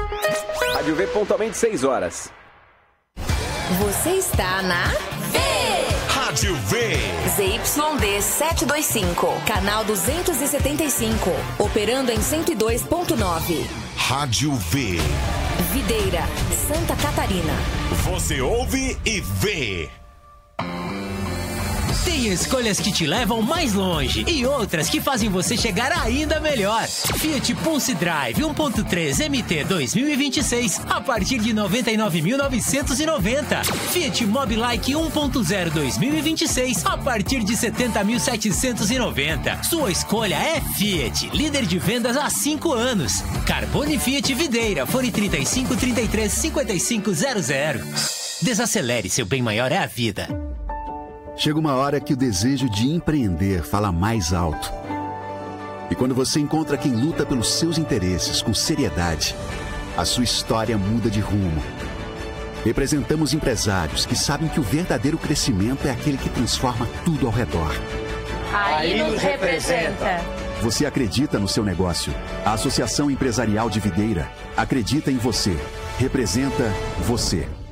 Rádio V pontualmente 6 horas. Você está na Rádio V. ZYD 725, canal 275, operando em 102.9. Rádio V. Videira, Santa Catarina. Você ouve e vê. Tem escolhas que te levam mais longe e outras que fazem você chegar ainda melhor. Fiat Pulse Drive 1.3 MT 2026 a partir de 99.990. Fiat Mobilike 1.0 2026 a partir de 70.790. Sua escolha é Fiat, líder de vendas há 5 anos. Carbone Fiat Videira, fone 35 33 55 00. Desacelere, seu bem maior é a vida. Chega uma hora que o desejo de empreender fala mais alto. E quando você encontra quem luta pelos seus interesses com seriedade, a sua história muda de rumo. Representamos empresários que sabem que o verdadeiro crescimento é aquele que transforma tudo ao redor. Aí nos representa. Você acredita no seu negócio. A Associação Empresarial de Videira acredita em você. Representa você.